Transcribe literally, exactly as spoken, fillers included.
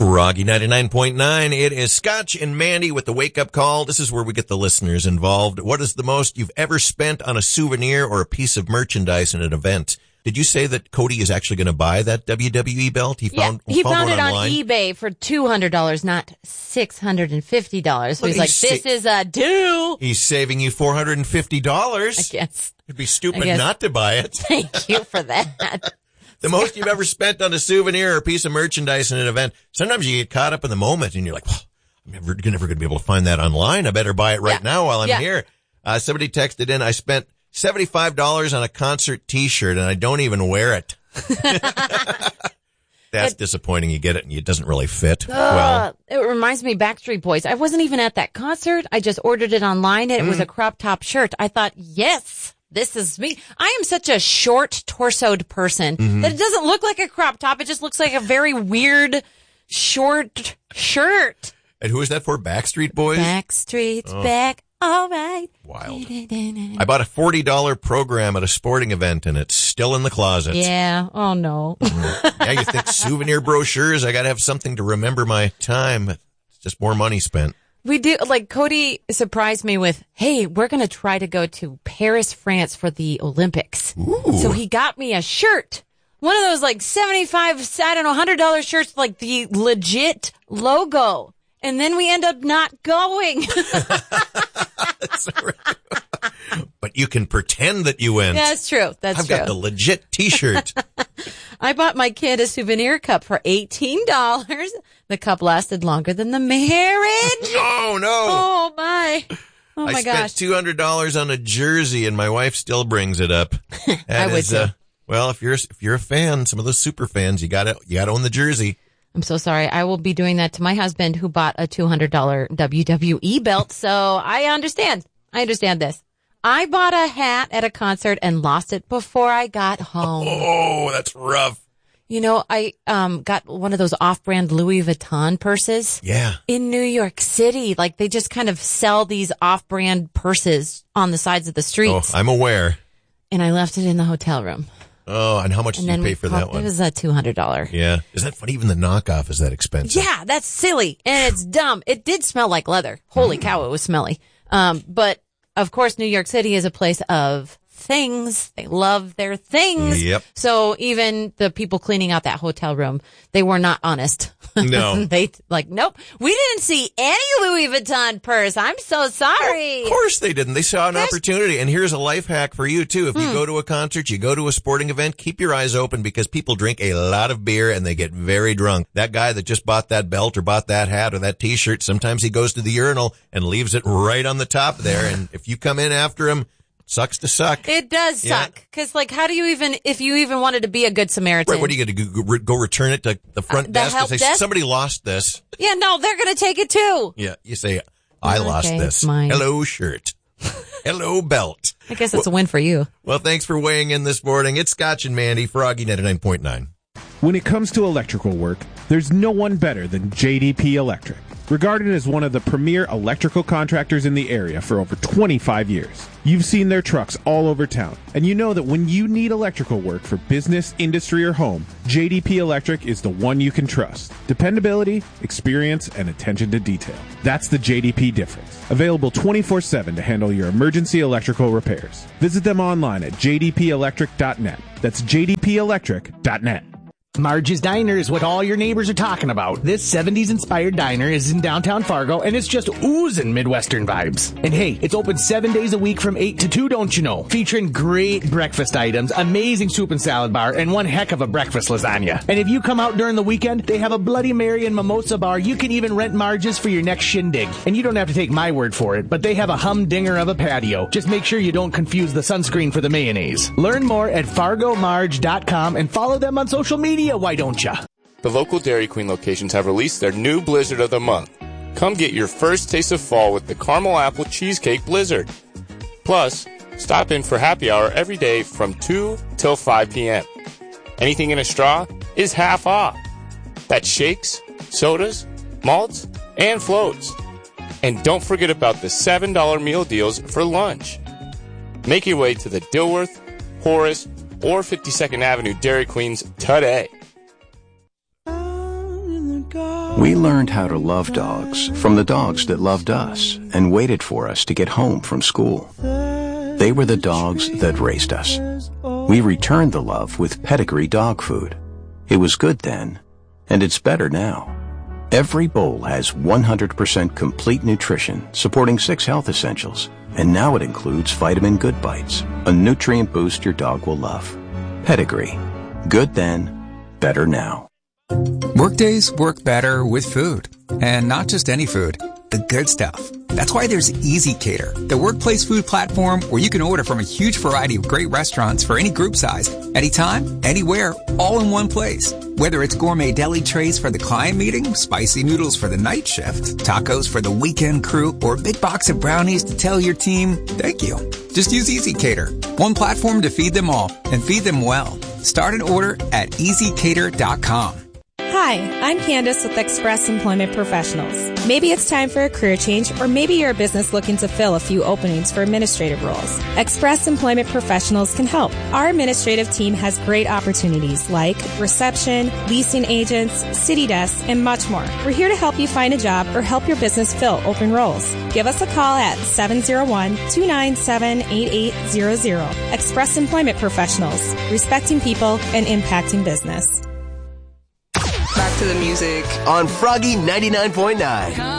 Froggy ninety-nine point nine. It is Scotch and Mandy with the wake-up call. This is where we get the listeners involved. What is the most you've ever spent on a souvenir or a piece of merchandise in an event? Did you say that Cody is actually going to buy that W W E belt? He found, yeah, he found, found one it online. on eBay for two hundred dollars, not six hundred fifty dollars. So Look, he's like, he's this sa- is a deal. He's saving you four hundred fifty dollars. I guess. It'd be stupid I guess. not to buy it. Thank you for that. The most you've ever spent on a souvenir or a piece of merchandise in an event. Sometimes you get caught up in the moment and you're like, well, I'm never, never going to be able to find that online. I better buy it right Yeah. now while I'm Yeah. here. Uh, somebody texted in, I spent seventy-five dollars on a concert t-shirt and I don't even wear it. That's It- disappointing. You get it and it doesn't really fit. Uh, well, it reminds me Backstreet Boys. I wasn't even at that concert. I just ordered it online and it was a crop top shirt. I thought, yes, this is me. I am such a short torsoed person that it doesn't look like a crop top. It just looks like a very weird short shirt. and who is that for? Backstreet Boys? Backstreet's back. All right. Wild. I bought a forty dollars program at a sporting event and it's still in the closet. Yeah. Oh no. Now you think souvenir brochures, I got to have something to remember my time. It's just more money spent. We do, like, Cody surprised me with, hey, we're going to try to go to Paris, France for the Olympics. Ooh. So he got me a shirt. One of those, like, seventy-five, I don't know, one hundred dollars shirts, like the legit logo. And then we end up not going. But you can pretend that you went. That's true. That's I've true. got the legit t-shirt. I bought my kid a souvenir cup for eighteen dollars. The cup lasted longer than the marriage. No, no. Oh, my. Oh, I my spent gosh. two hundred dollars on a jersey and my wife still brings it up. That I would is, too. uh, well, if you're, if you're a fan, some of those super fans, you gotta, you gotta own the jersey. I'm so sorry. I will be doing that to my husband who bought a two hundred dollars W W E belt. So I understand. I understand this. I bought a hat at a concert and lost it before I got home. Oh, that's rough. You know, I um got one of those off-brand Louis Vuitton purses Yeah. in New York City. Like they just kind of sell these off-brand purses on the sides of the Oh, streets. I'm aware. And I left it in the hotel room. Oh, and how much And did then you pay we for called- that one? It was a two hundred dollars. Yeah. Isn't that funny? Even the knockoff is that expensive. Yeah, that's silly and it's dumb. It did smell like leather. Holy cow, it was smelly. Um, but of course, New York City is a place of things. They love their things. Yep. So even the people cleaning out that hotel room, they were not honest. No. They like, nope, we didn't see any Louis Vuitton purse. I'm so sorry. Of course they didn't. They saw an That's- opportunity. And here's a life hack for you, too. If you Hmm. go to a concert, you go to a sporting event, keep your eyes open because people drink a lot of beer and they get very drunk. That guy that just bought that belt or bought that hat or that t-shirt, sometimes he goes to the urinal and leaves it right on the top there. And if you come in after him, sucks to suck. It does Yeah. suck. Cause like, how do you even, if you even wanted to be a good Samaritan? Right, what are you going to go, go return it to the front Uh, the desk and help say, desk? somebody lost this? Yeah, no, they're going to take it too. Yeah, you say, I Okay, lost it's this. mine. Hello, shirt. Hello, belt. I guess it's a win for you. Well, thanks for weighing in this morning. It's Scotch and Mandy, Froggy ninety-nine point nine. When it comes to electrical work, there's no one better than J D P Electric. Regarded as one of the premier electrical contractors in the area for over twenty-five years. You've seen their trucks all over town, and you know that when you need electrical work for business, industry, or home, J D P Electric is the one you can trust. Dependability, experience, and attention to detail. That's the J D P difference. Available twenty-four seven to handle your emergency electrical repairs. Visit them online at j d p electric dot net. That's j d p electric dot net. Marge's Diner is what all your neighbors are talking about. This seventies-inspired diner is in downtown Fargo, and it's just oozing Midwestern vibes. And hey, it's open seven days a week from eight to two, don't you know? Featuring great breakfast items, amazing soup and salad bar, and one heck of a breakfast lasagna. And if you come out during the weekend, they have a Bloody Mary and mimosa bar. You can even rent Marge's for your next shindig. And you don't have to take my word for it, but they have a humdinger of a patio. Just make sure you don't confuse the sunscreen for the mayonnaise. Learn more at fargo marge dot com and follow them on social media. Why don't ya? The local Dairy Queen locations have released their new Blizzard of the Month. Come get your first taste of fall with the Caramel Apple Cheesecake Blizzard. Plus, stop in for happy hour every day from two till five p.m. Anything in a straw is half off. That's shakes, sodas, malts, and floats. And don't forget about the seven dollars meal deals for lunch. Make your way to the Dilworth, Horace, or fifty-second Avenue Dairy Queens today. We learned how to love dogs from the dogs that loved us and waited for us to get home from school. They were the dogs that raised us. We returned the love with Pedigree dog food. It was good then, and it's better now. Every bowl has one hundred percent complete nutrition, supporting six health essentials. And now it includes Vitamin Good Bites, a nutrient boost your dog will love. Pedigree. Good then, better now. Workdays work better with food. And not just any food, the good stuff. That's why there's Easy Cater, the workplace food platform where you can order from a huge variety of great restaurants for any group size, anytime, anywhere, all in one place. Whether it's gourmet deli trays for the client meeting, spicy noodles for the night shift, tacos for the weekend crew, or a big box of brownies to tell your team, thank you. Just use Easy Cater, one platform to feed them all, and feed them well. Start an order at easy cater dot com. Hi, I'm Candace with Express Employment Professionals. Maybe it's time for a career change, or maybe you're a business looking to fill a few openings for administrative roles. Express Employment Professionals can help. Our administrative team has great opportunities like reception, leasing agents, city desks, and much more. We're here to help you find a job or help your business fill open roles. Give us a call at seven oh one, two nine seven, eight eight zero zero. Express Employment Professionals, respecting people and impacting business. Back to the music on Froggy ninety-nine point nine.